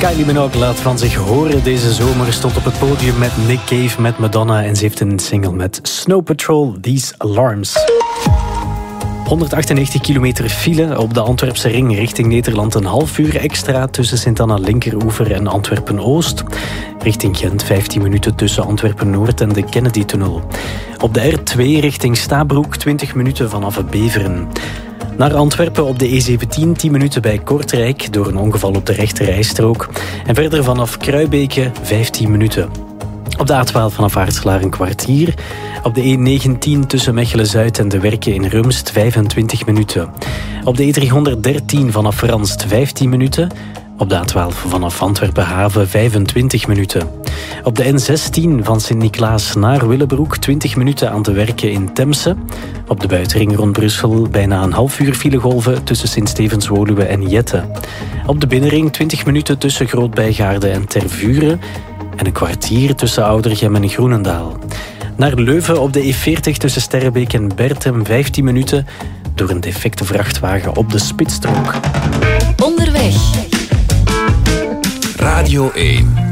Kylie Minogue laat van zich horen deze zomer. Stond op het podium met Nick Cave, met Madonna. En ze heeft een single met Snow Patrol, These Alarms. 198 kilometer file op de Antwerpse ring richting Nederland. Een half uur extra tussen Sint-Anna Linkeroever en Antwerpen-Oost. Richting Gent 15 minuten tussen Antwerpen-Noord en de Kennedy-tunnel. Op de R2 richting Stabroek 20 minuten vanaf Beveren. Naar Antwerpen op de E17 10 minuten bij Kortrijk door een ongeval op de rechterrijstrook. En verder vanaf Kruibeke 15 minuten. Op de A12 vanaf Aartselaar een kwartier. Op de E19 tussen Mechelen-Zuid en de Werken in Rumst 25 minuten. Op de E313 vanaf Ranst 15 minuten. Op de A12 vanaf Antwerpen-Haven 25 minuten. Op de N16 van Sint-Niklaas naar Willebroek 20 minuten aan te werken in Temse. Op de buitenring rond Brussel bijna een half uur filegolven tussen Sint-Stevens-Woluwe en Jette. Op de binnenring 20 minuten tussen Groot-Bijgaarde en Tervuren. En een kwartier tussen Oudergem en Groenendaal. Naar Leuven op de E40 tussen Sterrebeek en Bertem 15 minuten door een defecte vrachtwagen op de spitsstrook. Onderweg. Radio 1.